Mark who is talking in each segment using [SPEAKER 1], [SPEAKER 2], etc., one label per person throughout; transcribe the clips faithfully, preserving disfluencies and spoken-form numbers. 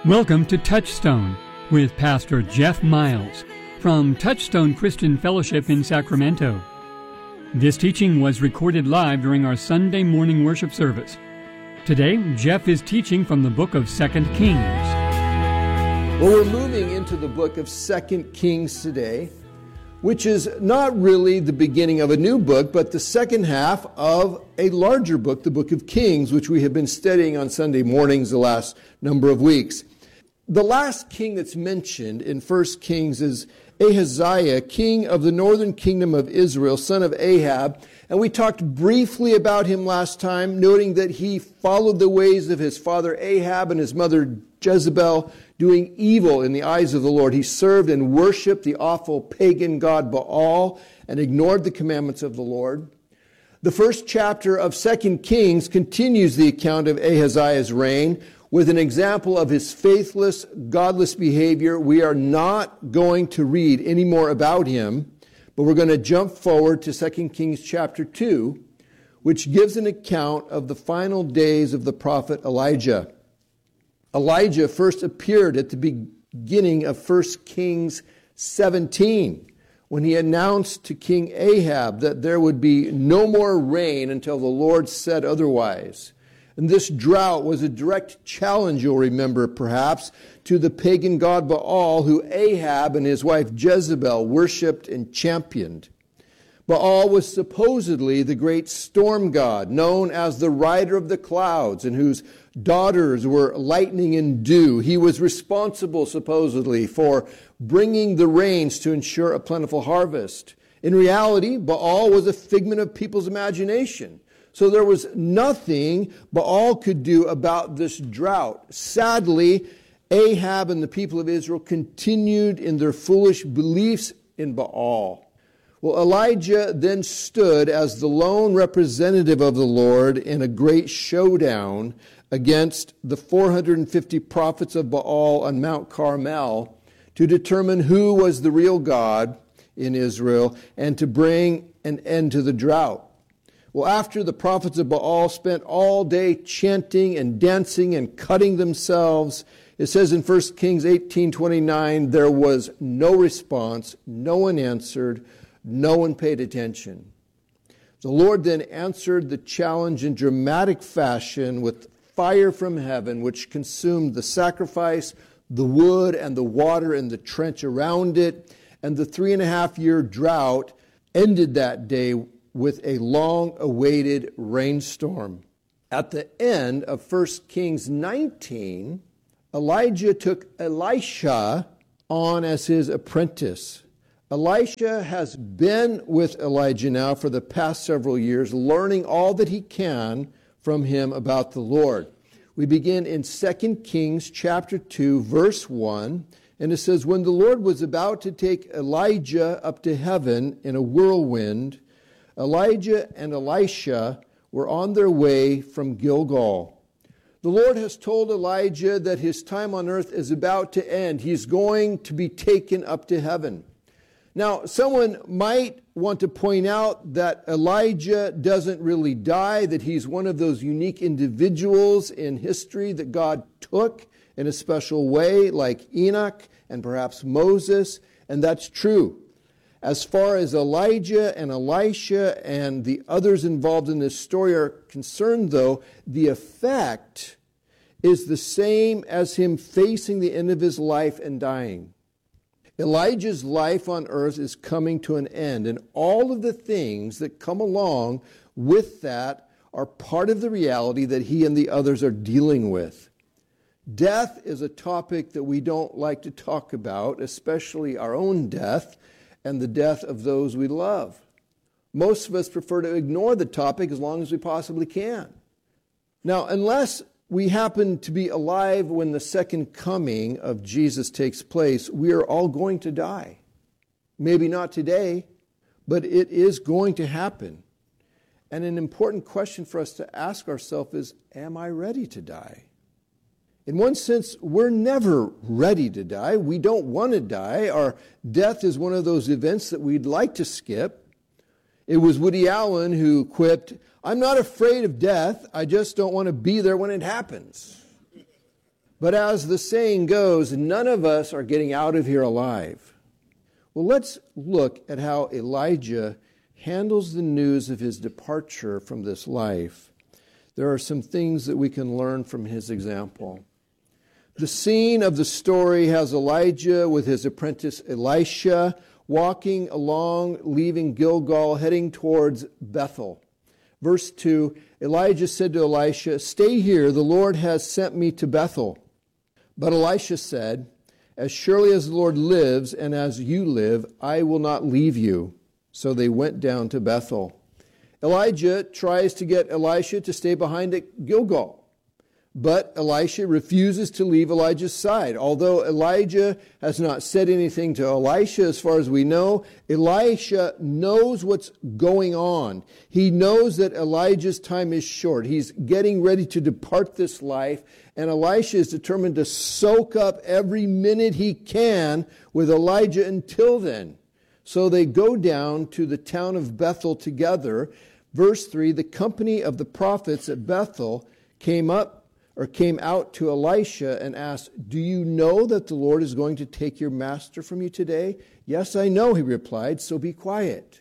[SPEAKER 1] Welcome to Touchstone with Pastor Jeff Miles from Touchstone Christian Fellowship in Sacramento. This teaching was recorded live during our Sunday morning worship service. Today, Jeff is teaching from the book of Second Kings.
[SPEAKER 2] Well, we're moving into the book of Second Kings today, which is not really the beginning of a new book, but the second half of a larger book, the book of Kings, which we have been studying on Sunday mornings the last number of weeks. The last king that's mentioned in First Kings is Ahaziah, king of the northern kingdom of Israel, son of Ahab. And we talked briefly about him last time, noting that he followed the ways of his father Ahab and his mother Jezebel, doing evil in the eyes of the Lord. He served and worshiped the awful pagan god Baal and ignored the commandments of the Lord. The first chapter of Second Kings continues the account of Ahaziah's reign with an example of his faithless, godless behavior. We are not going to read any more about him, but we're going to jump forward to Second Kings chapter two, which gives an account of the final days of the prophet Elijah. Elijah first appeared at the beginning of First Kings seventeen, when he announced to King Ahab that there would be no more rain until the Lord said otherwise. And this drought was a direct challenge, you'll remember perhaps, to the pagan god Baal, who Ahab and his wife Jezebel worshipped and championed. Baal was supposedly the great storm god, known as the rider of the clouds, and whose daughters were lightning and dew. He was responsible, supposedly, for bringing the rains to ensure a plentiful harvest. In reality, Baal was a figment of people's imagination. So there was nothing Baal could do about this drought. Sadly, Ahab and the people of Israel continued in their foolish beliefs in Baal. Well, Elijah then stood as the lone representative of the Lord in a great showdown against the four hundred fifty prophets of Baal on Mount Carmel to determine who was the real God in Israel and to bring an end to the drought. Well, after the prophets of Baal spent all day chanting and dancing and cutting themselves, it says in First Kings eighteen twenty-nine, there was no response, no one answered, no one paid attention. The Lord then answered the challenge in dramatic fashion with fire from heaven, which consumed the sacrifice, the wood, and the water in the trench around it. And the three and a half year drought ended that day with a long-awaited rainstorm. At the end of First Kings nineteen, Elijah took Elisha on as his apprentice. Elisha has been with Elijah now for the past several years, learning all that he can from him about the Lord. We begin in Second Kings chapter two, verse one, and it says, when the Lord was about to take Elijah up to heaven in a whirlwind, Elijah and Elisha were on their way from Gilgal. The Lord has told Elijah that his time on earth is about to end. He's going to be taken up to heaven. Now, someone might want to point out that Elijah doesn't really die, that he's one of those unique individuals in history that God took in a special way, like Enoch and perhaps Moses, and that's true. As far as Elijah and Elisha and the others involved in this story are concerned, though, the effect is the same as him facing the end of his life and dying. Elijah's life on earth is coming to an end, and all of the things that come along with that are part of the reality that he and the others are dealing with. Death is a topic that we don't like to talk about, especially our own death and the death of those we love. Most of us prefer to ignore the topic as long as we possibly can. Now, unless we happen to be alive when the second coming of Jesus takes place, we are all going to die. Maybe not today, but it is going to happen. And an important question for us to ask ourselves is, am I ready to die? In one sense, we're never ready to die. We don't want to die. Our death is one of those events that we'd like to skip. It was Woody Allen who quipped, "I'm not afraid of death. I just don't want to be there when it happens." But as the saying goes, none of us are getting out of here alive. Well, let's look at how Elijah handles the news of his departure from this life. There are some things that we can learn from his example. The scene of the story has Elijah with his apprentice Elisha walking along, leaving Gilgal, heading towards Bethel. Verse two, Elijah said to Elisha, "Stay here, the Lord has sent me to Bethel." But Elisha said, "As surely as the Lord lives and as you live, I will not leave you." So they went down to Bethel. Elijah tries to get Elisha to stay behind at Gilgal. But Elisha refuses to leave Elijah's side. Although Elijah has not said anything to Elisha, as far as we know, Elisha knows what's going on. He knows that Elijah's time is short. He's getting ready to depart this life, and Elisha is determined to soak up every minute he can with Elijah until then. So they go down to the town of Bethel together. Verse three, the company of the prophets at Bethel came up or came out to Elisha and asked, "Do you know that the Lord is going to take your master from you today?" "Yes, I know," he replied, "so be quiet."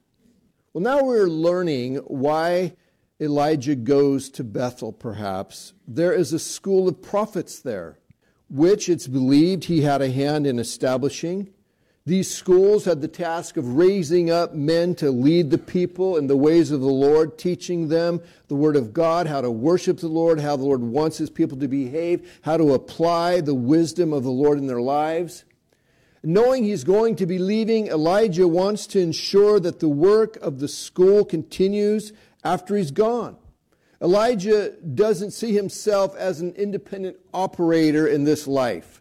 [SPEAKER 2] Well, now we're learning why Elijah goes to Bethel, perhaps. There is a school of prophets there, which it's believed he had a hand in establishing. These schools had the task of raising up men to lead the people in the ways of the Lord, teaching them the Word of God, how to worship the Lord, how the Lord wants His people to behave, how to apply the wisdom of the Lord in their lives. Knowing he's going to be leaving, Elijah wants to ensure that the work of the school continues after he's gone. Elijah doesn't see himself as an independent operator in this life.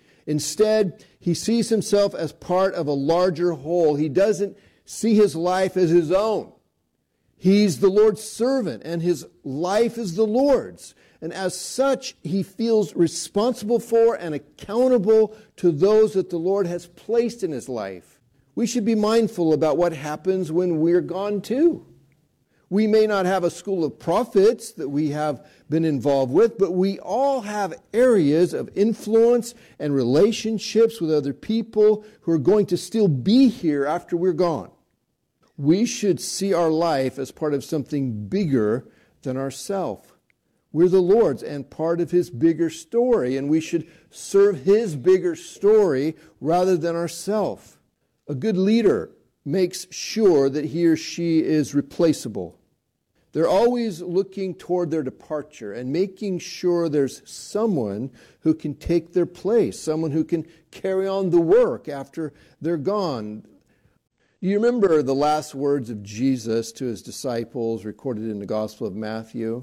[SPEAKER 2] Instead, he sees himself as part of a larger whole. He doesn't see his life as his own. He's the Lord's servant, and his life is the Lord's. And as such, he feels responsible for and accountable to those that the Lord has placed in his life. We should be mindful about what happens when we're gone too. We may not have a school of prophets that we have been involved with, but we all have areas of influence and relationships with other people who are going to still be here after we're gone. We should see our life as part of something bigger than ourselves. We're the Lord's and part of His bigger story, and we should serve His bigger story rather than ourselves. A good leader makes sure that he or she is replaceable. They're always looking toward their departure and making sure there's someone who can take their place, someone who can carry on the work after they're gone. Do you remember the last words of Jesus to His disciples recorded in the Gospel of Matthew?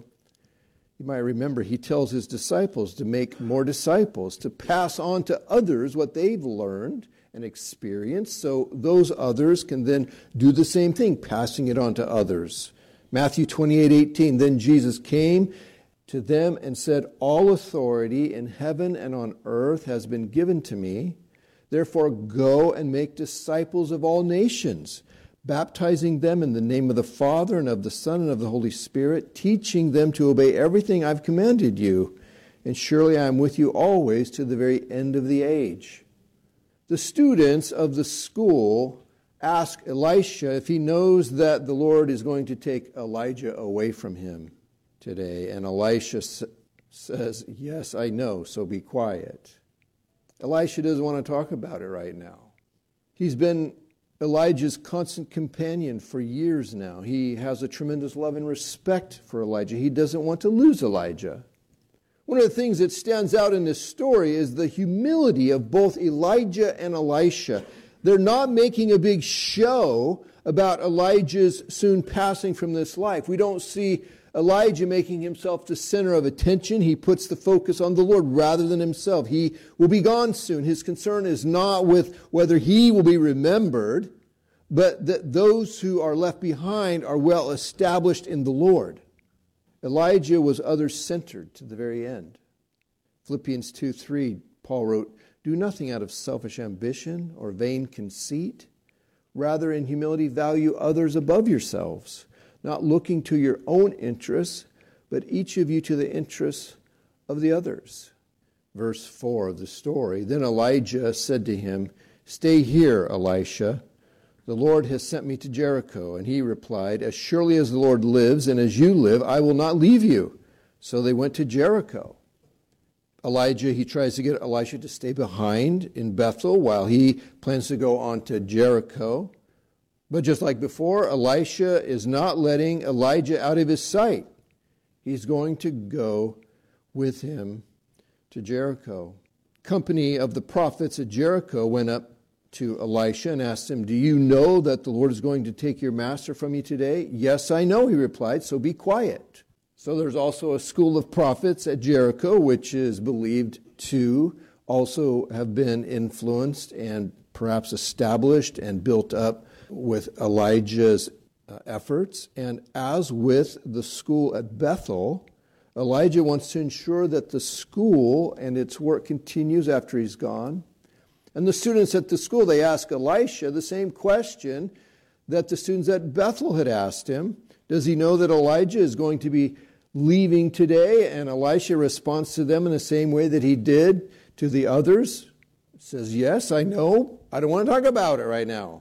[SPEAKER 2] You might remember He tells His disciples to make more disciples, to pass on to others what they've learned and experienced, so those others can then do the same thing, passing it on to others. Matthew twenty-eight eighteen, then Jesus came to them and said, "All authority in heaven and on earth has been given to me. Therefore go and make disciples of all nations, baptizing them in the name of the Father and of the Son and of the Holy Spirit, teaching them to obey everything I've commanded you. And surely I am with you always to the very end of the age." The students of the school ask Elisha if he knows that the Lord is going to take Elijah away from him today. And Elisha s- says, "Yes, I know, so be quiet." Elisha doesn't want to talk about it right now. He's been Elijah's constant companion for years now. He has a tremendous love and respect for Elijah. He doesn't want to lose Elijah. One of the things that stands out in this story is the humility of both Elijah and Elisha. They're not making a big show about Elijah's soon passing from this life. We don't see Elijah making himself the center of attention. He puts the focus on the Lord rather than himself. He will be gone soon. His concern is not with whether he will be remembered, but that those who are left behind are well established in the Lord. Elijah was others-centered to the very end. Philippians two three, Paul wrote, "Do nothing out of selfish ambition or vain conceit. Rather, in humility, value others above yourselves, not looking to your own interests, but each of you to the interests of the others." Verse four of the story, then Elijah said to him, "Stay here, Elisha. The Lord has sent me to Jericho." And he replied, "As surely as the Lord lives and as you live, I will not leave you." So they went to Jericho. Elijah, he tries to get Elisha to stay behind in Bethel while he plans to go on to Jericho. But just like before, Elisha is not letting Elijah out of his sight. He's going to go with him to Jericho. Company of the prophets at Jericho went up to Elisha and asked him, "Do you know that the Lord is going to take your master from you today?" "Yes, I know," he replied, "so be quiet." So there's also a school of prophets at Jericho, which is believed to also have been influenced and perhaps established and built up with Elijah's uh, efforts. And as with the school at Bethel, Elijah wants to ensure that the school and its work continues after he's gone. And the students at the school, they ask Elisha the same question that the students at Bethel had asked him. Does he know that Elijah is going to be leaving today? And Elisha responds to them in the same way that he did to the others. He says, "Yes, I know. I don't want to talk about it right now."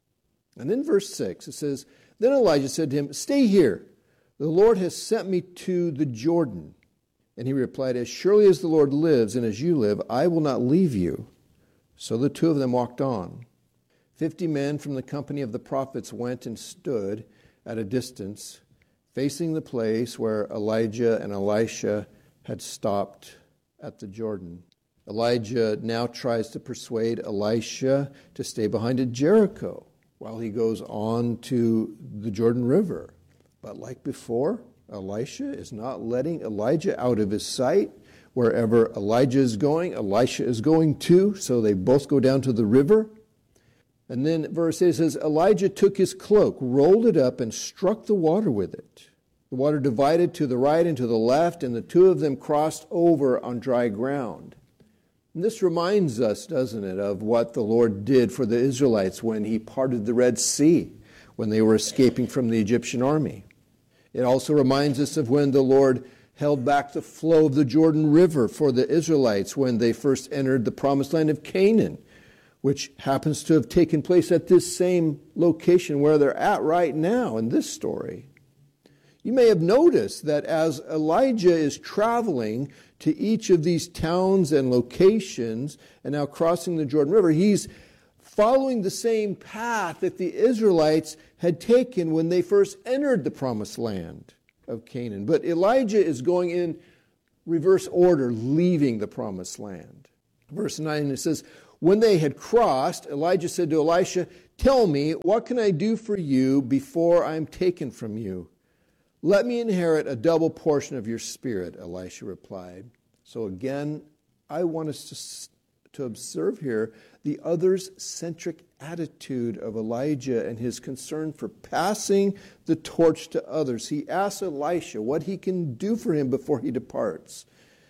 [SPEAKER 2] And then verse six, it says, then Elijah said to him, "Stay here. The Lord has sent me to the Jordan." And he replied, "As surely as the Lord lives and as you live, I will not leave you." So the two of them walked on. Fifty men from the company of the prophets went and stood at a distance, facing the place where Elijah and Elisha had stopped at the Jordan. Elijah now tries to persuade Elisha to stay behind at Jericho while he goes on to the Jordan River. But like before, Elisha is not letting Elijah out of his sight. Wherever Elijah is going, Elisha is going too, so they both go down to the river. And then verse eight says, Elijah took his cloak, rolled it up, and struck the water with it. The water divided to the right and to the left, and the two of them crossed over on dry ground. And this reminds us, doesn't it, of what the Lord did for the Israelites when he parted the Red Sea, when they were escaping from the Egyptian army. It also reminds us of when the Lord held back the flow of the Jordan River for the Israelites when they first entered the promised land of Canaan, which happens to have taken place at this same location where they're at right now in this story. You may have noticed that as Elijah is traveling to each of these towns and locations and now crossing the Jordan River, he's following the same path that the Israelites had taken when they first entered the promised land of Canaan. But Elijah is going in reverse order, leaving the promised land. Verse nine, it says, when they had crossed, Elijah said to Elisha, "Tell me, what can I do for you before I am taken from you?" "Let me inherit a double portion of your spirit," Elisha replied. So again, I want us to, to observe here the others-centric attitude of Elijah and his concern for passing the torch to others. He asks Elisha what he can do for him before he departs.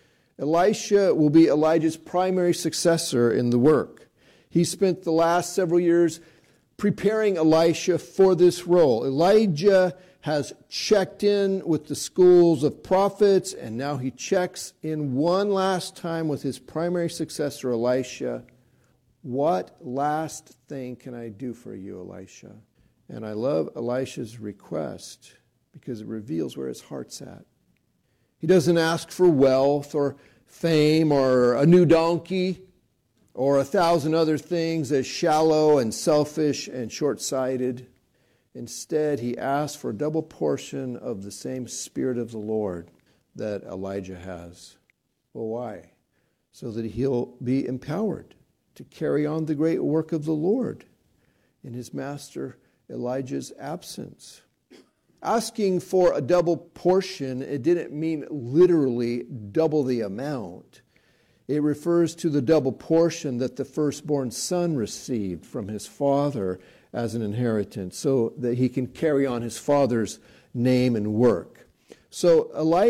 [SPEAKER 2] Elisha will be Elijah's primary successor in the work. He spent the last several years preparing Elisha for this role. Elijah has checked in with the schools of prophets, and now he checks in one last time with his primary successor, Elisha. What last thing can I do for you, Elisha? And I love Elisha's request because it reveals where his heart's at. He doesn't ask for wealth or fame or a new donkey or a thousand other things as shallow and selfish and short-sighted. Instead, he asks for a double portion of the same Spirit of the Lord that Elijah has. Well, why? So that he'll be empowered to carry on the great work of the Lord in his master Elijah's absence. Asking for a double portion, it didn't mean literally double the amount. It refers to the double portion that the firstborn son received from his father as an inheritance, so that he can carry on his father's name and work. So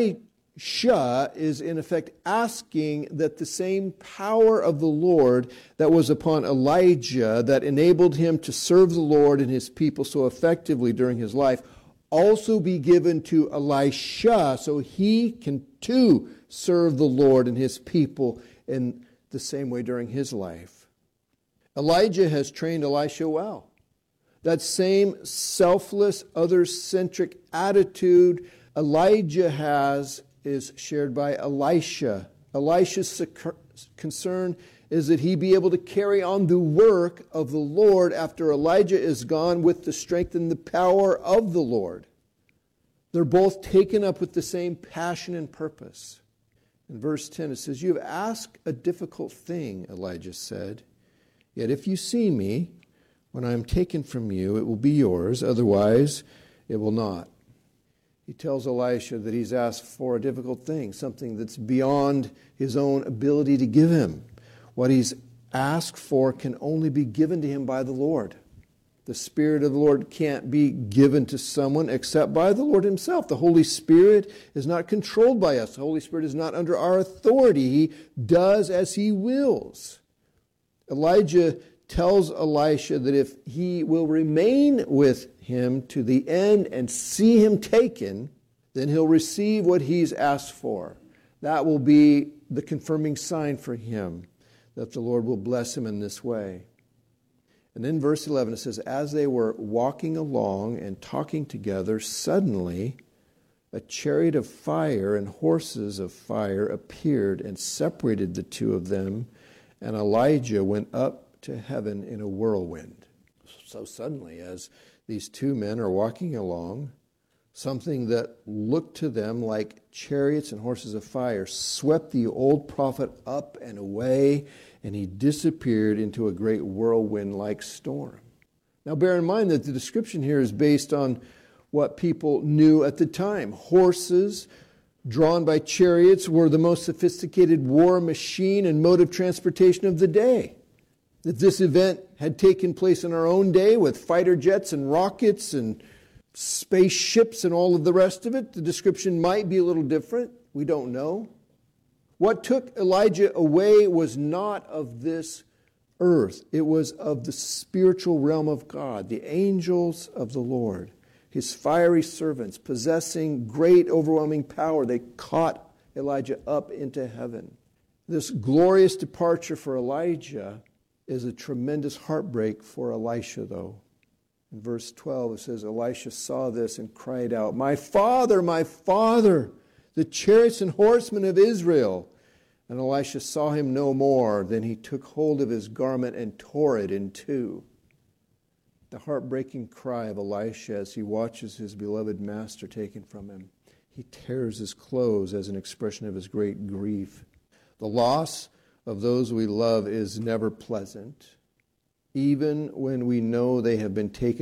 [SPEAKER 2] Elisha is in effect asking that the same power of the Lord that was upon Elijah, that enabled him to serve the Lord and his people so effectively during his life, also be given to Elisha, so he can too serve the Lord and his people in the same way during his life. Elijah has trained Elisha well. That same selfless, other-centric attitude Elijah has is shared by Elisha. Elisha's concern is that he be able to carry on the work of the Lord after Elijah is gone with the strength and the power of the Lord. They're both taken up with the same passion and purpose. In verse ten it says, "You have asked a difficult thing," Elijah said. "Yet if you see me, when I am taken from you, it will be yours. Otherwise, it will not." He tells Elisha that he's asked for a difficult thing, something that's beyond his own ability to give him. What he's asked for can only be given to him by the Lord. The Spirit of the Lord can't be given to someone except by the Lord himself. The Holy Spirit is not controlled by us. The Holy Spirit is not under our authority. He does as he wills. Elijah tells Elisha that if he will remain with him to the end and see him taken, then he'll receive what he's asked for. That will be the confirming sign for him that the Lord will bless him in this way. And then verse eleven, it says, "As they were walking along and talking together, suddenly a chariot of fire and horses of fire appeared and separated the two of them, and Elijah went up to heaven in a whirlwind." So suddenly, as these two men are walking along, something that looked to them like chariots and horses of fire swept the old prophet up and away, and he disappeared into a great whirlwind-like storm. Now bear in mind that the description here is based on what people knew at the time. Horses drawn by chariots were the most sophisticated war machine and mode of transportation of the day. That this event had taken place in our own day with fighter jets and rockets and spaceships and all of the rest of it, the description might be a little different. We don't know. What took Elijah away was not of this earth. It was of the spiritual realm of God, the angels of the Lord, his fiery servants possessing great overwhelming power. They caught Elijah up into heaven. This glorious departure for Elijah is a tremendous heartbreak for Elisha, though. In verse twelve, it says, Elisha saw this and cried out, "My father, my father, the chariots and horsemen of Israel." And Elisha saw him no more. Then he took hold of his garment and tore it in two. The heartbreaking cry of Elisha as he watches his beloved master taken from him. He tears his clothes as an expression of his great grief. The loss of those we love is never pleasant, even when we know they have been taken